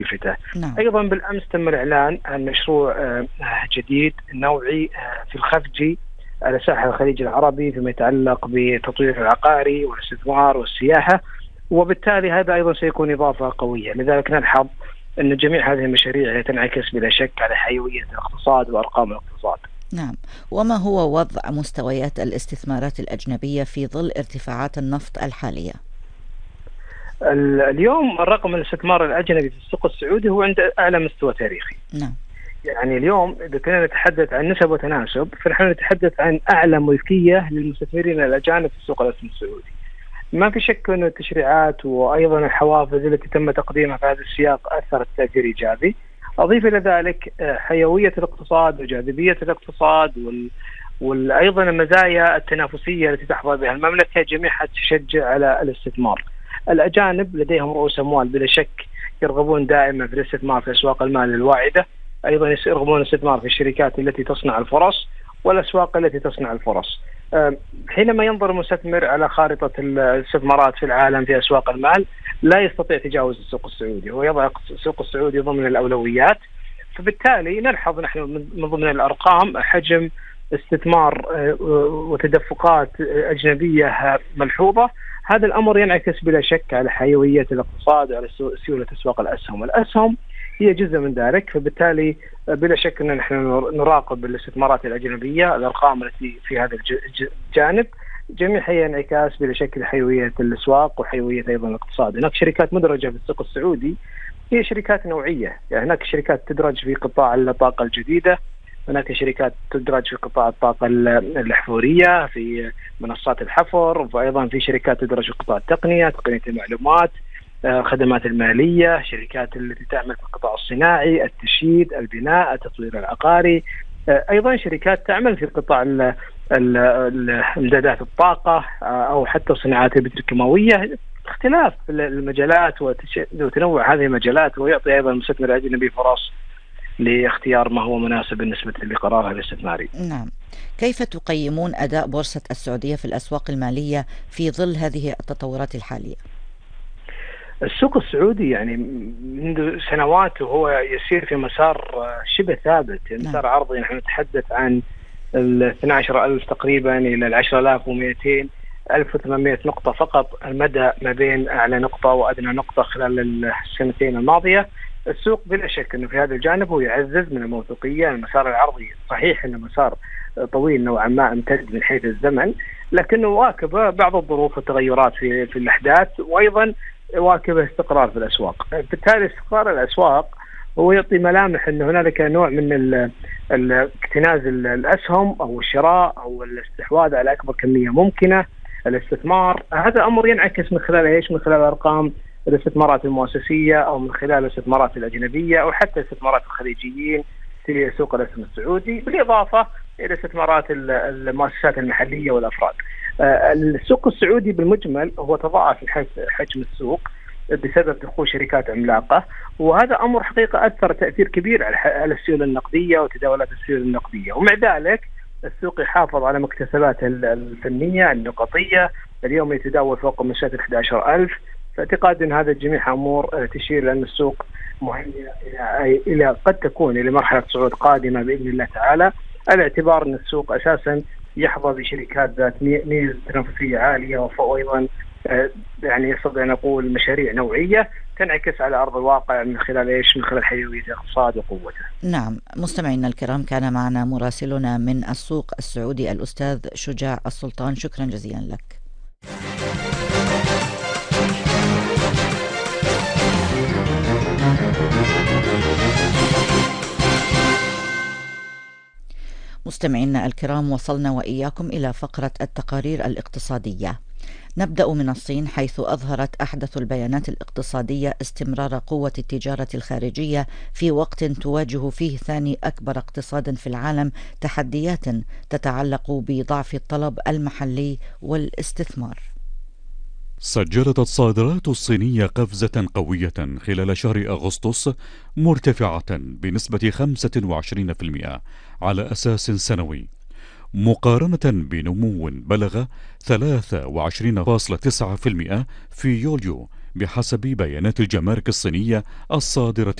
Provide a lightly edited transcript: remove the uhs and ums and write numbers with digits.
وظيفته. نعم. أيضا بالأمس تم الإعلان عن مشروع جديد نوعي في الخفجي على ساحل الخليج العربي فيما يتعلق بتطوير العقاري والاستثمار والسياحة، وبالتالي هذا أيضا سيكون إضافة قوية. لذلك نلحظ أن جميع هذه المشاريع تنعكس بلا شك على حيوية الاقتصاد وأرقام الاقتصاد. نعم. وما هو وضع مستويات الاستثمارات الأجنبية في ظل ارتفاعات النفط الحالية؟ اليوم الرقم الاستثمار الأجنبي في السوق السعودي هو عند أعلى مستوى تاريخي. نعم. يعني اليوم إذا كنا نتحدث عن نسب وتناسب فنحن نتحدث عن أعلى ملكية للمستثمرين الأجانب في السوق الأسهم السعودي. ما في شك أن التشريعات وأيضا الحوافز التي تم تقديمها في هذا السياق أثرت تأثير إيجابي. أضيف إلى ذلك حيوية الاقتصاد وجاذبية الاقتصاد وأيضا المزايا التنافسية التي تحظى بها المملكة جميعها تشجع على الاستثمار. الأجانب لديهم رؤوس أموال بلا شك يرغبون دائما في الاستثمار في أسواق المال الواعدة، أيضا يرغبون الاستثمار في الشركات التي تصنع الفرص والأسواق التي تصنع الفرص. حينما ينظر المستثمر على خارطة الاستثمارات في العالم في أسواق المال لا يستطيع تجاوز السوق السعودي، ويضع السوق السعودي ضمن الأولويات. فبالتالي نلحظ نحن من ضمن الأرقام حجم استثمار وتدفقات أجنبية ملحوظة. هذا الأمر ينعكس بلا شك على حيوية الاقتصاد وعلى سيولة أسواق الأسهم. الأسهم هي جزء من ذلك، فبالتالي بلا شك أن نحن نراقب الاستثمارات الأجنبية، الأرقام التي في هذا الجانب جميع هي انعكاس بلا شك لحيوية الأسواق وحيوية أيضا الاقتصاد. هناك شركات مدرجة في السوق السعودي هي شركات نوعية، يعني هناك شركات تدرج في قطاع الطاقة الجديدة، هناك شركات تدرج في قطاع الطاقة الأحفورية في منصات الحفر، وأيضا في شركات تدرج في قطاع التقنية، تقنية المعلومات، خدمات المالية، شركات التي تعمل في القطاع الصناعي، التشييد، البناء، التطوير العقاري، أيضا شركات تعمل في قطاع امدادات الطاقة أو حتى الصناعات البتروكيماوية. اختلاف المجالات وتنوع هذه المجالات ويعطي أيضا المستثمر الأجنبي فرص لاختيار ما هو مناسب بالنسبة لقراره الاستثماري. نعم. كيف تقيمون أداء بورصة السعودية في الأسواق المالية في ظل هذه التطورات الحالية؟ السوق السعودي يعني منذ سنوات وهو يسير في مسار شبه ثابت، مسار عرضي. نحن نتحدث عن 12,000 تقريبا إلى 10,200 1800 نقطة فقط المدى ما بين أعلى نقطة وأدنى نقطة خلال السنتين الماضية. السوق بلا شك أنه في هذا الجانب هو يعزز من الموثوقية. المسار العرضي صحيح أنه مسار طويل نوعا ما امتد من حيث الزمن، لكنه واكب بعض الظروف والتغيرات في الأحداث، وأيضا واكب استقرار في الأسواق. بالتالي استقرار الأسواق هو يعطي ملامح أن هنالك نوع من اكتناز الأسهم أو الشراء أو الاستحواذ على أكبر كمية ممكنة، الاستثمار. هذا أمر ينعكس من خلال إيش؟ من خلال أرقام الاستثمارات المؤسسية أو من خلال الاستثمارات الأجنبية أو حتى استثمارات الخليجيين في سوق الأسهم السعودي، بالإضافة إلى استثمارات المؤسسات المحلية والأفراد. السوق السعودي بالمجمل هو تضاعف حجم السوق بسبب دخول شركات عملاقة، وهذا أمر حقيقة أثر تأثير كبير على السيولة النقدية وتداولات السيولة النقدية. ومع ذلك السوق يحافظ على مكتسباته الفنية النقطية، اليوم يتداول فوق مستوى 11,000. فاعتقاد أن هذا الجميع أمور تشير لأن السوق مهيئ إلى قد تكون إلى مرحلة صعود قادمة بإذن الله تعالى، على اعتبار أن السوق أساسا يحظى بشركات ذات ميزة تنافسية عالية وأيضا يعني يستطيع أن نقول مشاريع نوعية تنعكس على أرض الواقع من خلال إيش؟ من خلال حيوية الاقتصاد وقوته. نعم. مستمعينا الكرام، كان معنا مراسلنا من السوق السعودي الأستاذ شجاع السلطان، شكرا جزيلا لك. مستمعينا الكرام، وصلنا وإياكم إلى فقرة التقارير الاقتصادية. نبدأ من الصين، حيث أظهرت أحدث البيانات الاقتصادية استمرار قوة التجارة الخارجية في وقت تواجه فيه ثاني أكبر اقتصاد في العالم تحديات تتعلق بضعف الطلب المحلي والاستثمار. سجلت الصادرات الصينية قفزة قوية خلال شهر أغسطس، مرتفعة بنسبة 25% على أساس سنوي، مقارنة بنمو بلغ 23.9% في يوليو بحسب بيانات الجمارك الصينية الصادرة